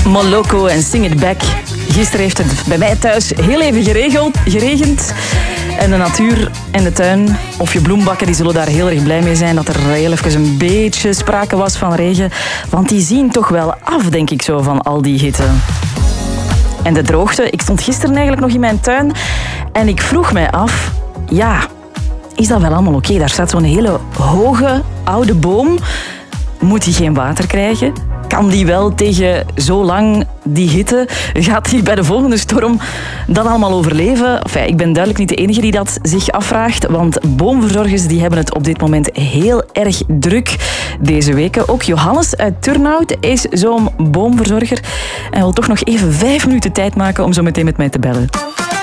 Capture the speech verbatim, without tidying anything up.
Moloko en Sing It Back. Gisteren heeft het bij mij thuis heel even geregeld, geregend. En de natuur en de tuin, of je bloembakken, die zullen daar heel erg blij mee zijn dat er heel even een beetje sprake was van regen. Want die zien toch wel af, denk ik zo, van al die hitte. En de droogte. Ik stond gisteren eigenlijk nog in mijn tuin en ik vroeg mij af, ja, is dat wel allemaal oké? Daar staat zo'n hele hoge, oude boom. Moet die geen water krijgen? Kan die wel tegen zo lang die hitte? Gaat die bij de volgende storm dan allemaal overleven? Enfin, ik ben duidelijk niet de enige die dat zich afvraagt, want boomverzorgers die hebben het op dit moment heel erg druk deze weken. Ook Johannes uit Turnhout is zo'n boomverzorger en wil toch nog even vijf minuten tijd maken om zo meteen met mij te bellen.